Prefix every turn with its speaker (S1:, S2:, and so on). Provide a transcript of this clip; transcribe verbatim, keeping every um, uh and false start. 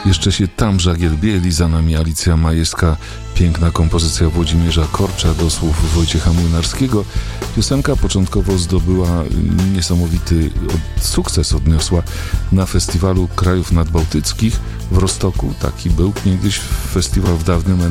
S1: Jeszcze się tam żagiel bieli, za nami Alicja Majewska, piękna kompozycja Włodzimierza Korcza do słów Wojciecha Młynarskiego. Piosenka początkowo zdobyła niesamowity sukces, odniosła na festiwalu krajów nadbałtyckich w Rostoku. Taki był niegdyś festiwal w dawnym